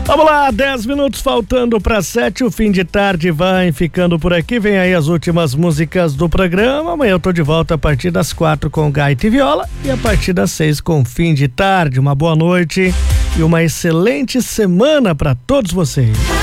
Vamos lá, 10 minutos faltando para 7, o fim de tarde vai ficando por aqui, vem aí as últimas músicas do programa. Amanhã eu tô de volta a partir das 4 com Gaita e Viola e a partir das 6 com Fim de Tarde. Uma boa noite e uma excelente semana para todos vocês.